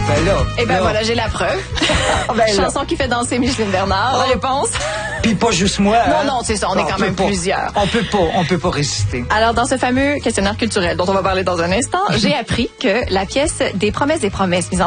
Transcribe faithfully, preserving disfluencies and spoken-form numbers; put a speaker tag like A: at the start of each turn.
A: Ben là.
B: Eh ben
A: là.
B: voilà, j'ai la preuve.
A: Ben là.
B: Chanson qui fait danser Micheline Bernard, la
A: Oh.
B: réponse.
A: Puis pas juste moi.
B: Non,
A: hein?
B: non, c'est ça, on est quand
A: peut
B: même
A: pas.
B: plusieurs.
A: On peut pas, on peut pas résister.
B: Alors, dans ce fameux questionnaire culturel dont on va parler dans un instant, j'ai appris que la pièce des promesses des promesses mise en